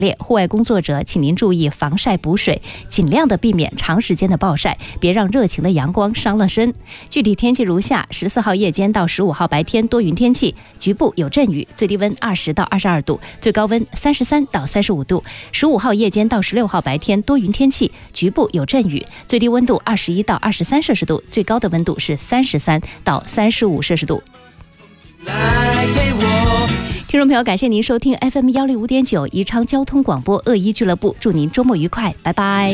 烈，户外工作者请您注意防晒补水，尽量的避免长时间的暴晒，别让热情的阳光伤了身。具体天气如下：14号夜间到15号白天多云天气，局部有阵雨，最低温20到22度，最高温33到35度。15号夜间到16号白天多云天气，局部有阵雨，最低温度21到23摄氏度，最高的温度是33到35摄氏度。听众朋友，感谢您收听 FM105.9宜昌交通广播鄂一俱乐部，祝您周末愉快，拜拜。